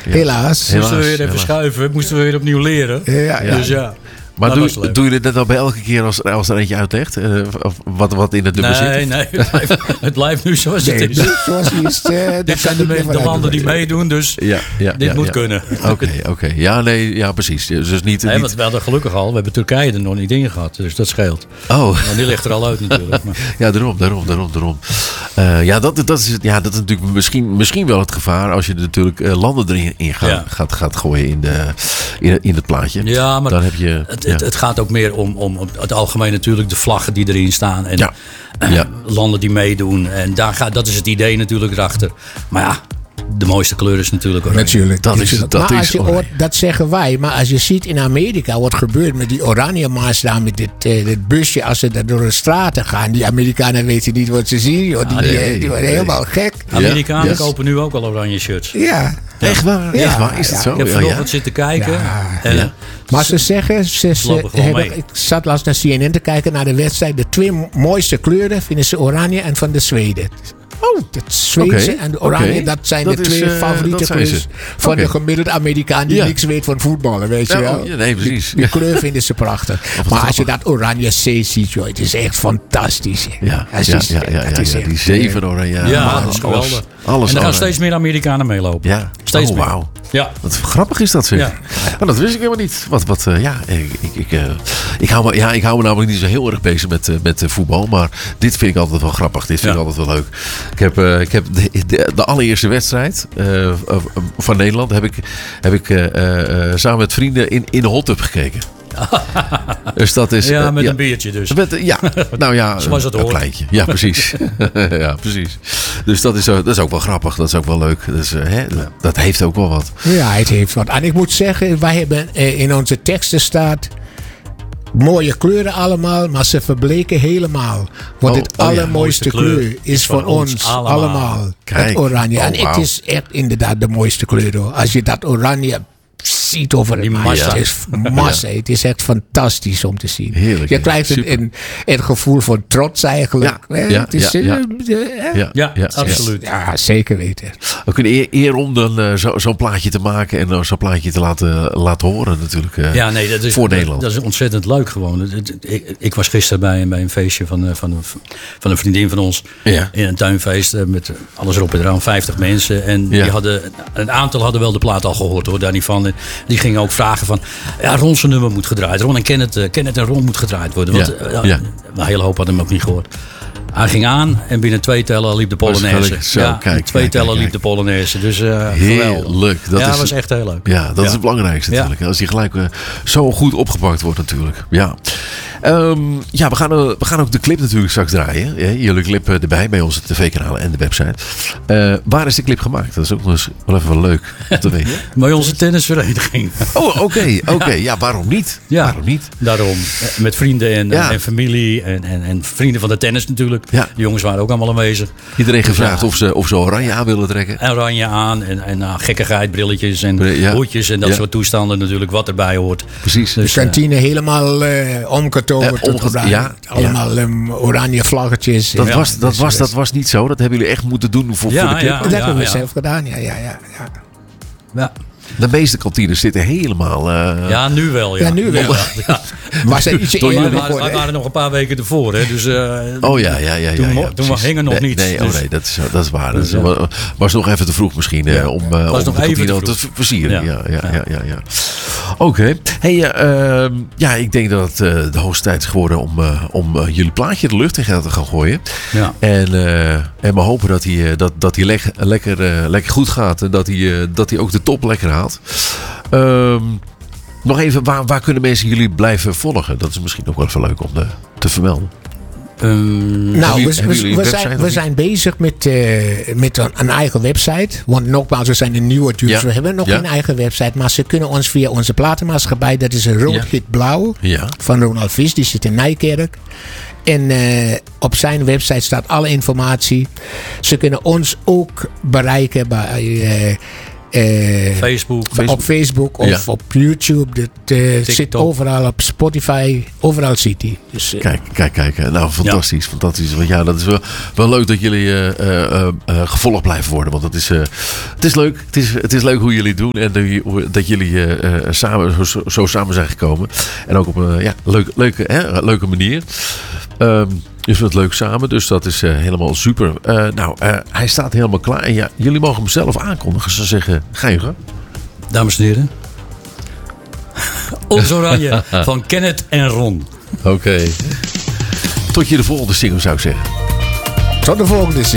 Helaas. Moesten we weer even schuiven. Moesten we weer opnieuw leren. Ja. Dus ja. Maar doe je dit net al bij elke keer als er eentje uitlegt? Wat in het nummer zit? Nee, het blijft nu zoals het is. Zoals hij is. Dit zijn de landen die meedoen, dus dit moet kunnen. Oké. Ja, precies. Dus niet, want we hadden gelukkig al, we hebben Turkije er nog niet in gehad, dus dat scheelt. Oh. En die ligt er al uit natuurlijk. Maar. Ja, daarom. Dat is natuurlijk misschien wel het gevaar als je natuurlijk landen erin gaat gooien in het plaatje. Ja, maar dan heb je... Het gaat ook meer om het algemeen natuurlijk de vlaggen die erin staan. En landen die meedoen. En dat is het idee natuurlijk erachter. Maar ja, de mooiste kleur is natuurlijk oranje. Natuurlijk. Dat dat zeggen wij. Maar als je ziet in Amerika wat gebeurt met die oranje mars daar met dit busje. Als ze daar door de straten gaan. Die Amerikanen weten niet wat ze zien. Joh. Die worden helemaal gek. Amerikanen kopen nu ook al oranje shirts. Ja. Echt waar? Is het zo? Ik heb vanochtend zitten kijken. Maar ze zeggen, ik zat laatst naar CNN te kijken naar de wedstrijd. De 2 mooiste kleuren vinden ze oranje en van de Zweden. Het Zweedse en de oranje, dat zijn de 2 favoriete kleuren van de gemiddelde Amerikaan die niks weet van voetballen, weet je wel. Nee, precies. Die kleur vinden ze prachtig. Maar als je dat oranje C ziet, joh, het is echt fantastisch. Die 7 oranje. Ja, dat is geweldig. En er gaan steeds meer Amerikanen meelopen. Ja. Steeds meer. Wauw. Ja. Wat grappig is dat, zeg. Ja. Maar dat wist ik helemaal niet. Ik hou me namelijk niet zo heel erg bezig met voetbal. Maar dit vind ik altijd wel grappig. Dit vind ik altijd wel leuk. Ik heb de allereerste wedstrijd van Nederland heb ik samen met vrienden in de hot tub gekeken. Dus dat is, met een biertje dus. Zoals het hoort. Een kleintje. Ja, precies. Ja, precies. Dus dat is ook wel grappig. Dat is ook wel leuk. Dus, dat heeft ook wel wat. Ja, het heeft wat. En ik moet zeggen, wij hebben in onze teksten staat mooie kleuren allemaal, maar ze verbleken helemaal. Want het allermooiste kleur is van ons allemaal. Kijk. Het oranje. En het is echt inderdaad de mooiste kleur, hoor. Als je dat oranje ziet over het massa. Het is massa. Het is echt fantastisch om te zien. Heerlijk. Je krijgt een gevoel van trots eigenlijk. Absoluut. Ja, zeker weten. We kunnen eer om dan zo'n plaatje te maken en dan zo'n plaatje te laten horen natuurlijk. Dat is voor Nederland. Dat is ontzettend leuk gewoon. Ik was gisteren bij een feestje van een vriendin van ons. Ja. In een tuinfeest met alles erop en eraan. 50 mensen. En een aantal hadden wel de plaat al gehoord, hoor, daar niet van. Die gingen ook vragen van, Ron zijn nummer moet gedraaid. Ron en Kenneth en Ron moet gedraaid worden. Want een hele hoop hadden hem ook niet gehoord. Hij ging aan en binnen 2 tellen liep de Polonaise. Twee tellen liep de Polonaise. Dus heerlijk. Dat was echt heel leuk. Ja, dat is het belangrijkste natuurlijk. Als die gelijk zo goed opgepakt wordt natuurlijk. Ja. We gaan ook de clip natuurlijk straks draaien. Jullie clip erbij bij onze tv-kanalen en de website. Waar is de clip gemaakt? Dat is ook wel even wel leuk om te weten. Bij onze tennisvereniging. Oh, oké. Ja, waarom niet? Ja, waarom niet? Daarom. Met vrienden en familie en vrienden van de tennis natuurlijk. Ja. De jongens waren ook allemaal aanwezig. Iedereen gevraagd of ze oranje aan willen trekken. Oranje aan en gekkigheid, brilletjes en hoedjes en dat soort toestanden natuurlijk wat erbij hoort. Precies. Dus, de kantine helemaal omgetoverd. Allemaal oranje vlaggetjes. Dat was niet zo. Dat hebben jullie echt moeten doen voor de clip. Dat hebben we zelf gedaan. Ja. De meeste kantines zitten helemaal... nu wel. Ja, nu wel. Maar ze ietsje eerder begonnen. Wij waren nog een paar weken ervoor. Hè, dus, toen hingen nog niet. Nee, dat is waar. Dat was nog even te vroeg misschien om de kantine te versieren. Ja. Oké. Hey, ik denk dat het de hoogste tijd is geworden om jullie plaatje de lucht in te gaan gooien. Ja. En we hopen dat hij lekker goed gaat. En dat hij ook de top lekker haalt. Nog even, waar kunnen mensen jullie blijven volgen? Dat is misschien ook wel even leuk om te vermelden. We zijn bezig met een eigen website. Want nogmaals, we zijn een nieuwe dus we hebben nog geen eigen website. Maar ze kunnen ons via onze platenmaatschappij. Dat is Rood-Wit Blauw van Ronald Vis. Die zit in Nijkerk. En op zijn website staat alle informatie. Ze kunnen ons ook bereiken bij Facebook. Op Facebook of op YouTube. Dat zit overal op Spotify. Overal zit hij. Dus, kijk. Nou, fantastisch. Fantastisch. Want ja, dat is wel leuk dat jullie gevolgd blijven worden. Want het is leuk. Het is leuk hoe jullie het doen. En dat jullie zo samen zijn gekomen. En ook op een leuke manier. Je vindt het leuk samen, dus dat is helemaal super. Hij staat helemaal klaar. En ja, jullie mogen hem zelf aankondigen. Ze zeggen, ga je gang. Dames en heren. Ons Oranje van Kenneth en Ron. Oké. Tot je de volgende single zou ik zeggen. Tot de volgende single.